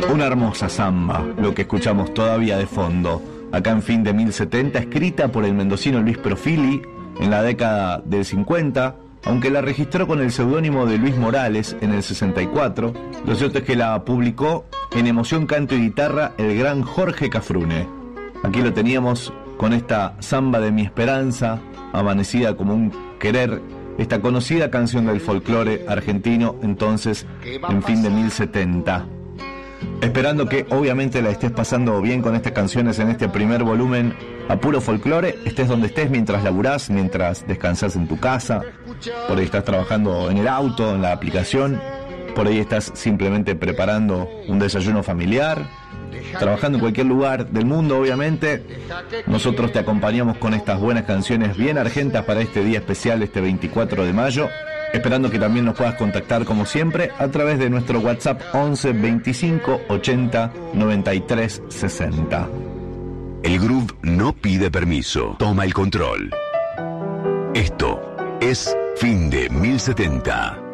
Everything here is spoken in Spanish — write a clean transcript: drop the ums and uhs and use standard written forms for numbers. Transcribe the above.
Una hermosa samba, lo que escuchamos todavía de fondo, acá en Fin de 1070, escrita por el mendocino Luis Profili en la década del 50, aunque la registró con el seudónimo de Luis Morales en el 64, lo cierto es que la publicó en Emoción, Canto y Guitarra el gran Jorge Cafrune. Aquí lo teníamos con esta samba de mi esperanza, amanecida como un querer, esta conocida canción del folclore argentino, entonces en Fin de 1070. Esperando que obviamente la estés pasando bien con estas canciones en este primer volumen a puro folclore, estés donde estés, mientras laburás, mientras descansás en tu casa, por ahí estás trabajando en el auto, en la aplicación, por ahí estás simplemente preparando un desayuno familiar, trabajando en cualquier lugar del mundo, obviamente. Nosotros te acompañamos con estas buenas canciones bien argentas para este día especial, este 24 de mayo, esperando que también nos puedas contactar como siempre a través de nuestro WhatsApp 11 25 80 93 60. El groove no pide permiso, toma el control. Esto es Fin de 1070.